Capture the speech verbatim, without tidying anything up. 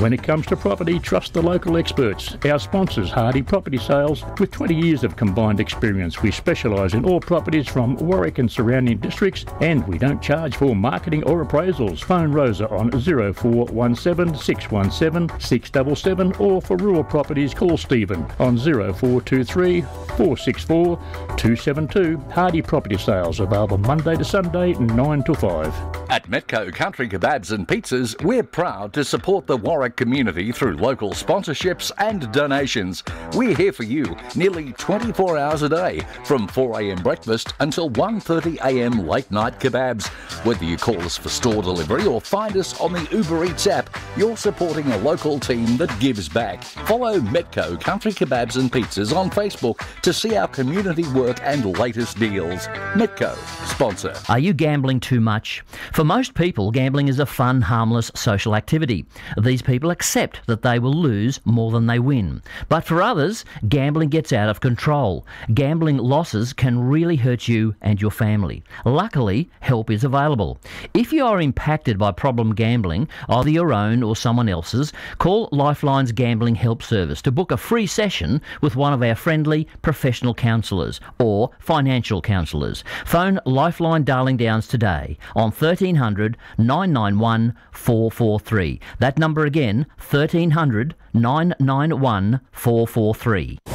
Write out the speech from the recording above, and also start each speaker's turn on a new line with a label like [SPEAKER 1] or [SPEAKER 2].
[SPEAKER 1] When it comes to property, trust the local experts. Our sponsors, Hardy Property Sales, with twenty years of combined experience. We specialise in all properties from Warwick and surrounding districts, and we don't charge for marketing or appraisals. Phone Rosa on zero four one seven, six one seven, six seven seven, or for rural properties, call Stephen on zero four two three, four six four, two seven two. Hardy Property Sales, available Monday to Sunday, nine to five.
[SPEAKER 2] At Metco Country Kebabs and Pizzas, we're proud to support the Warwick community through local sponsorships and donations. We're here for you nearly twenty-four hours a day, from four a m breakfast until one thirty a m late night kebabs. Whether you call us for store delivery or find us on the Uber Eats app, you're supporting a local team that gives back. Follow Metco Country Kebabs and Pizzas on Facebook to see our community work and latest deals. Metco, sponsor.
[SPEAKER 3] Are you gambling too much? For most people, gambling is a fun, harmless social activity. These people accept that they will lose more than they win. But for others, gambling gets out of control. Gambling losses can really hurt you and your family. Luckily, help is available. If you are impacted by problem gambling, either your own or someone else's, call Lifeline's Gambling Help Service to book a free session with one of our friendly professional counsellors or financial counsellors. Phone Lifeline Darling Downs today on thirteen hundred, nine nine one, four four three. That number again, thirteen hundred, nine nine one, four four three.